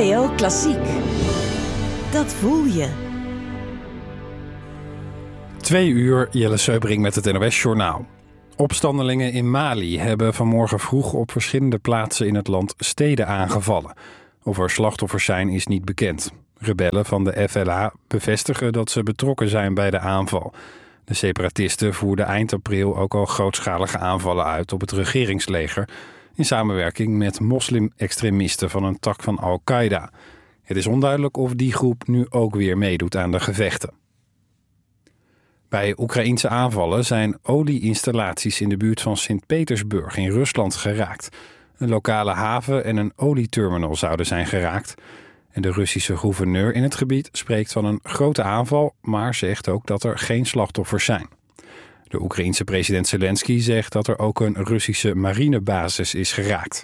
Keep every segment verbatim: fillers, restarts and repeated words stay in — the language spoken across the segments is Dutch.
N P O Klassiek. Dat voel je. Twee uur, Jelle Seubring met het N O S-journaal. Opstandelingen in Mali hebben vanmorgen vroeg op verschillende plaatsen in het land steden aangevallen. Of er slachtoffers zijn is niet bekend. Rebellen van de F L A bevestigen dat ze betrokken zijn bij de aanval. De separatisten voerden eind april ook al grootschalige aanvallen uit op het regeringsleger in samenwerking met moslim-extremisten van een tak van Al-Qaeda. Het is onduidelijk of die groep nu ook weer meedoet aan de gevechten. Bij Oekraïense aanvallen zijn olieinstallaties in de buurt van Sint-Petersburg in Rusland geraakt. Een lokale haven en een olieterminal zouden zijn geraakt. En de Russische gouverneur in het gebied spreekt van een grote aanval, maar zegt ook dat er geen slachtoffers zijn. De Oekraïense president Zelensky zegt dat er ook een Russische marinebasis is geraakt.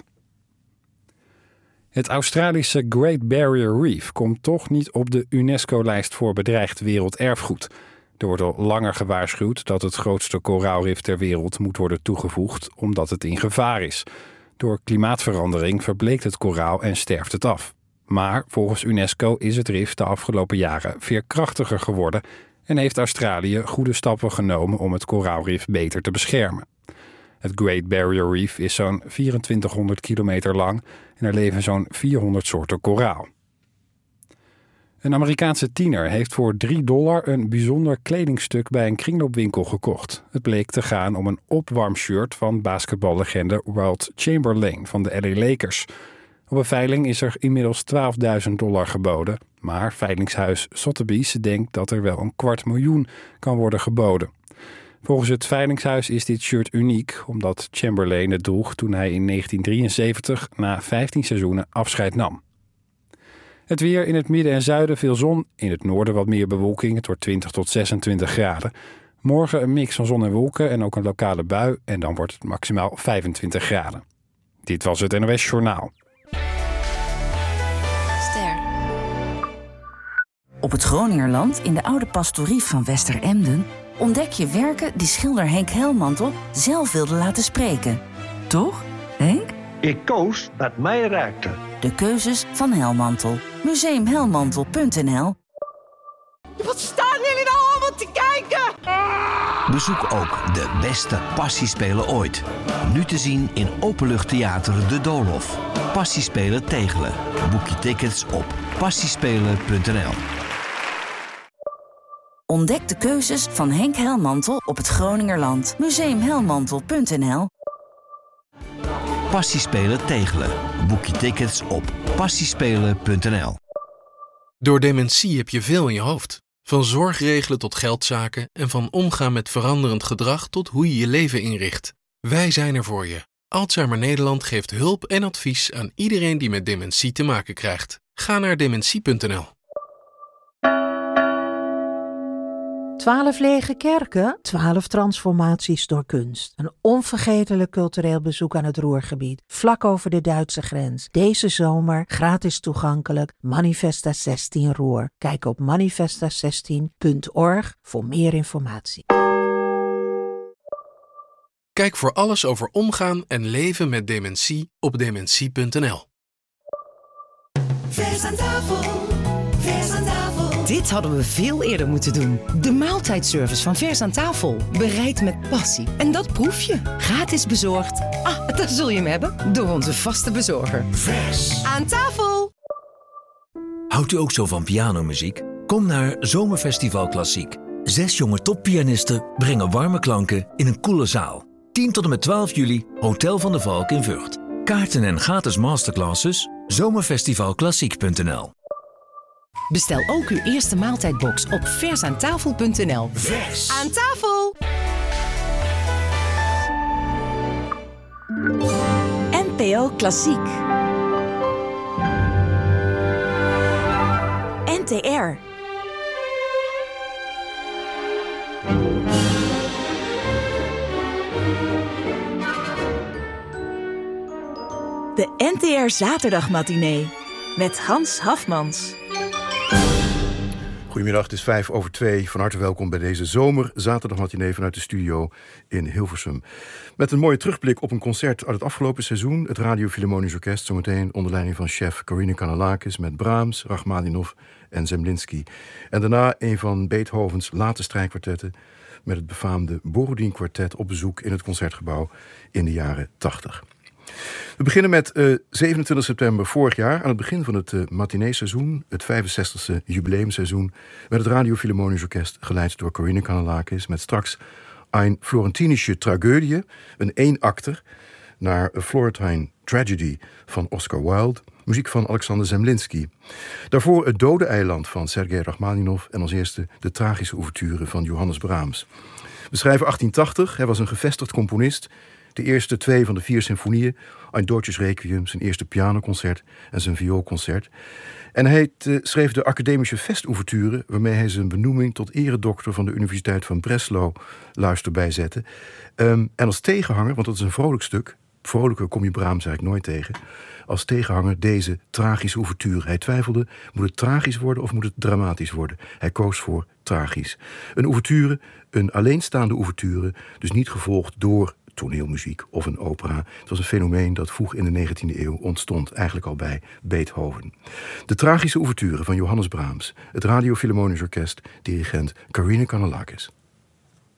Het Australische Great Barrier Reef komt toch niet op de UNESCO-lijst voor bedreigd werelderfgoed. Er wordt al langer gewaarschuwd dat het grootste koraalrif ter wereld moet worden toegevoegd omdat het in gevaar is. Door klimaatverandering verbleekt het koraal en sterft het af. Maar volgens UNESCO is het rif de afgelopen jaren veerkrachtiger geworden en heeft Australië goede stappen genomen om het koraalrif beter te beschermen. Het Great Barrier Reef is zo'n vierentwintighonderd kilometer lang en er leven zo'n vierhonderd soorten koraal. Een Amerikaanse tiener heeft voor drie dollar een bijzonder kledingstuk bij een kringloopwinkel gekocht. Het bleek te gaan om een opwarmshirt van basketballegende Wilt Chamberlain van de L A Lakers. Op een veiling is er inmiddels twaalfduizend dollar geboden, maar veilingshuis Sotheby's denkt dat er wel een kwart miljoen kan worden geboden. Volgens het veilingshuis is dit shirt uniek, omdat Chamberlain het droeg toen hij in negentien drieënzeventig na vijftien seizoenen afscheid nam. Het weer: in het midden en zuiden veel zon, in het noorden wat meer bewolking, het wordt twintig tot zesentwintig graden. Morgen een mix van zon en wolken en ook een lokale bui en dan wordt het maximaal vijfentwintig graden. Dit was het N O S-journaal. Op het Groningerland, in de oude pastorie van Westeremden, ontdek je werken die schilder Henk Helmantel zelf wilde laten spreken. Toch, Henk? Ik koos wat mij raakte. De keuzes van Helmantel. museum helmantel punt n l. Wat staan jullie nou allemaal te kijken? Bezoek ook de beste Passiespelen ooit. Nu te zien in Openluchttheater De Doolhof. Passiespelen Tegelen. Boek je tickets op passiespelen punt n l. Ontdek de keuzes van Henk Helmantel op het Groningerland. museum helmantel punt n l. Passiespelen Tegelen. Boek je tickets op passiespelen punt n l. Door dementie heb je veel in je hoofd. Van zorgregelen tot geldzaken en van omgaan met veranderend gedrag tot hoe je je leven inricht. Wij zijn er voor je. Alzheimer Nederland geeft hulp en advies aan iedereen die met dementie te maken krijgt. Ga naar dementie punt n l. Twaalf lege kerken, twaalf transformaties door kunst. Een onvergetelijk cultureel bezoek aan het Ruhrgebied, vlak over de Duitse grens. Deze zomer gratis toegankelijk, Manifesta zestien Ruhr. Kijk op manifesta zestien punt org voor meer informatie. Kijk voor alles over omgaan en leven met dementie op dementie punt n l. Vers aan tafel, vers aan tafel. Dit hadden we veel eerder moeten doen. De maaltijdservice van Vers aan tafel. Bereid met passie. En dat proef je. Gratis bezorgd. Ah, daar zul je hem hebben. Door onze vaste bezorger. Vers aan tafel. Houdt u ook zo van pianomuziek? Kom naar Zomerfestival Klassiek. Zes jonge toppianisten brengen warme klanken in een koele zaal. tien tot en met twaalf juli, Hotel van de Valk in Vught. Kaarten en gratis masterclasses, zomerfestival klassiek punt n l. Bestel ook uw eerste maaltijdbox op vers aan tafel punt n l. Vers aan tafel. N P O Klassiek. N T R. De N T R Zaterdagmatinee met Hans Hafmans. Goedemiddag, het is vijf over twee. Van harte welkom bij deze zomer zaterdagmatinee vanuit de studio in Hilversum. Met een mooie terugblik op een concert uit het afgelopen seizoen. Het Radio Philharmonisch Orkest, zometeen onder leiding van chef Corine Kanellakis met Brahms, Rachmaninov en Zemlinsky. En daarna een van Beethovens late strijkkwartetten met het befaamde Borodin Kwartet op bezoek in het Concertgebouw in de jaren tachtig. We beginnen met uh, zevenentwintig september vorig jaar, aan het begin van het uh, matinee-seizoen, het vijfenzestigste jubileumseizoen, met het Radio Philharmonisch Orkest, geleid door Corine Kanellakis, met straks Ein Florentinische Tragödie, een eenakter, naar A Florentine Tragedy van Oscar Wilde, muziek van Alexander Zemlinsky. Daarvoor Het Dode Eiland van Sergei Rachmaninov en als eerste de tragische ouverture van Johannes Brahms. We schrijven achttien tachtig, hij was een gevestigd componist. De eerste twee van de vier symfonieën, Ein Deutsches Requiem, zijn eerste pianoconcert en zijn vioolconcert. En hij uh, schreef de academische Festouverture, waarmee hij zijn benoeming tot eredokter van de Universiteit van Breslau luister bijzette. Um, en als tegenhanger, want dat is een vrolijk stuk, vrolijker kom je Brahms eigenlijk nooit tegen, als tegenhanger deze tragische ouverture. Hij twijfelde, moet het tragisch worden of moet het dramatisch worden? Hij koos voor tragisch. Een ouverture, een alleenstaande ouverture, dus niet gevolgd door toneelmuziek of een opera. Het was een fenomeen dat vroeg in de negentiende eeuw ontstond, eigenlijk al bij Beethoven. De tragische ouverture van Johannes Brahms, het Radio Philharmonisch Orkest, dirigent Corine Kanellakis.